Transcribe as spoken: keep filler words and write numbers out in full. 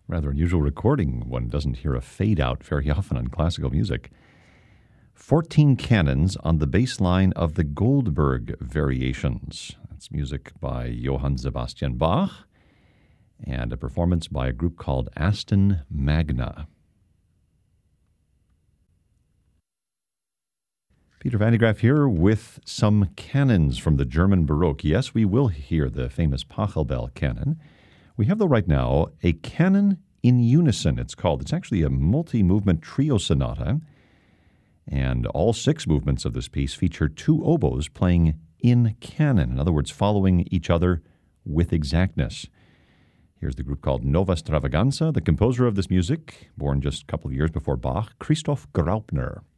Rather unusual recording. One doesn't hear a fade out very often on classical music. fourteen Canons on the bass line of the Goldberg Variations. That's music by Johann Sebastian Bach and a performance by a group called Aston Magna. Peter Van de Graaff here with some canons from the German Baroque. Yes, we will hear the famous Pachelbel canon. We have, though, right now, a canon in unison, it's called. It's actually a multi-movement trio sonata, and all six movements of this piece feature two oboes playing in canon, in other words, following each other with exactness. Here's the group called Nova Stravaganza. The composer of this music, born just a couple of years before Bach, Christoph Graupner.